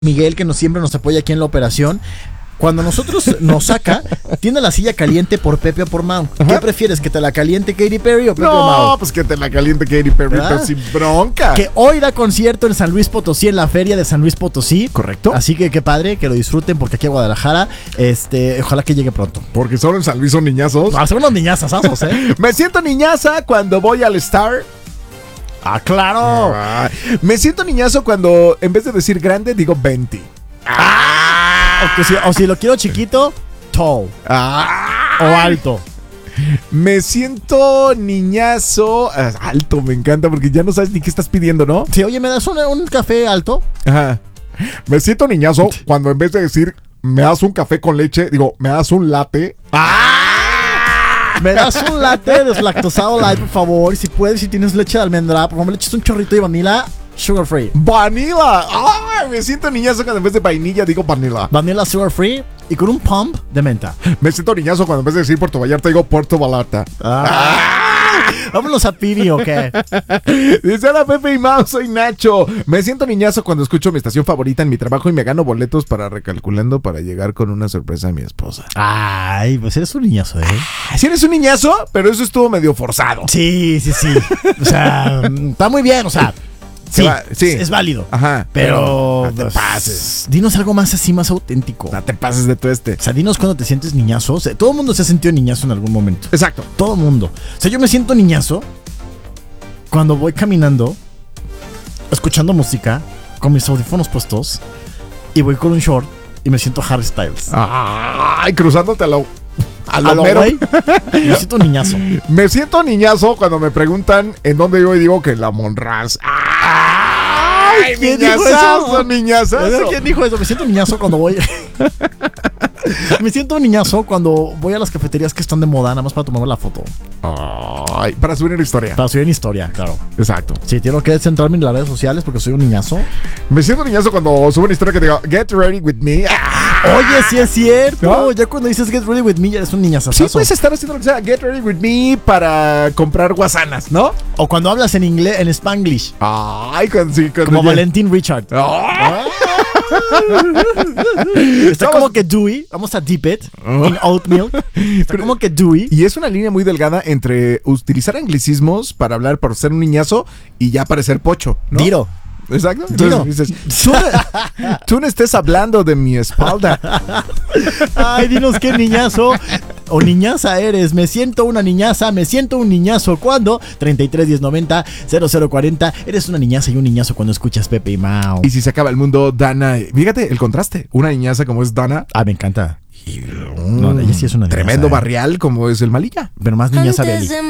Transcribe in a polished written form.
Miguel, que siempre nos apoya aquí en la operación. Cuando nosotros nos saca, tiene la silla caliente por Pepe o por Mau. ¿Qué prefieres? ¿Que te la caliente Katy Perry o Pepe o Mau? No, pues que te la caliente Katy Perry, pero sin bronca. Que hoy da concierto en San Luis Potosí, en la feria de San Luis Potosí. Correcto. Así que qué padre, que lo disfruten, porque aquí a Guadalajara, ojalá que llegue pronto. Porque solo en San Luis son niñazos. Son unos niñazazazos, ¿eh? Me siento niñaza cuando voy al Star. ¡Ah, claro! Me siento niñazo cuando en vez de decir grande digo 20. O si lo quiero chiquito, tall. O alto. Me siento niñazo. Alto, me encanta porque ya no sabes ni qué estás pidiendo, ¿no? Sí, oye, ¿me das un café alto? Ajá. Me siento niñazo cuando en vez de decir me das un café con leche, digo, me das un latte. Me das un latte deslactosado light, por favor. Si puedes, si tienes leche de almendra, por favor, le echas un chorrito de vanilla, sugar free. ¡Vanilla! ¡Ay! Me siento niñazo cuando en vez de vainilla digo vanilla. Vanilla sugar free y con un pump de menta. Me siento niñazo cuando en vez de decir Puerto Vallarta digo Puerto Vallarta. Vámonos a Piri, ¿o qué? Dice: hola Pepe y Mau, soy Nacho. Me siento niñazo cuando escucho mi estación favorita en mi trabajo y me gano boletos para recalculando para llegar con una sorpresa a mi esposa. Ay, pues eres un niñazo, ¿eh? Sí eres un niñazo, pero eso estuvo medio forzado. Sí. O sea, está muy bien, o sea. Sí, es válido. Ajá. Pero no te pases. Dinos algo más así, más auténtico. No te pases de todo O sea, dinos cuando te sientes niñazo. O sea, todo el mundo se ha sentido niñazo en algún momento. Exacto. Todo el mundo. O sea, yo me siento niñazo cuando voy caminando, escuchando música, con mis audífonos puestos, y voy con un short y me siento Harry Styles. Ay, cruzándote a lo mero. Me siento niñazo. Me siento niñazo cuando me preguntan en dónde yo y digo que en la Monraz. ¡Ay! ¿Quién dijo eso? Niñazazo. ¿Quién dijo eso? Me siento niñazo cuando voy. Me siento niñazo cuando voy a las cafeterías que están de moda, nada más para tomarme la foto. Ay, para subir una historia. Para subir una historia, claro. Exacto. Sí, tengo que centrarme en las redes sociales porque soy un niñazo. Me siento niñazo cuando subo una historia que diga Get ready with me. Oye, sí es cierto. ¿No? Ya cuando dices Get ready with me ya eres un niñazazo. Sí, puedes estar haciendo lo que sea Get ready with me para comprar guasanas, ¿no? O cuando hablas en inglés, en Spanglish. Ay, cuando como Valentín Richard. Está como que Dewey. Vamos a dip it in oat milk. Está como que Dewey. Y es una línea muy delgada entre utilizar anglicismos para hablar, por ser un niñazo, y ya parecer pocho, ¿no? Diro. Exacto. Entonces dices, tú no estés hablando de mi espalda. Ay, dinos qué niñazo o niñaza eres. Me siento una niñaza, me siento un niñazo cuando 33 10 90 0040. Eres una niñaza y un niñazo cuando escuchas Pepe y Mau. Y si se acaba el mundo, Dana. Fíjate el contraste. Una niñaza como es Dana. Me encanta. No, ella sí es una niñaza. Tremendo barrial como es el Malilla. Pero más niñaza Beli.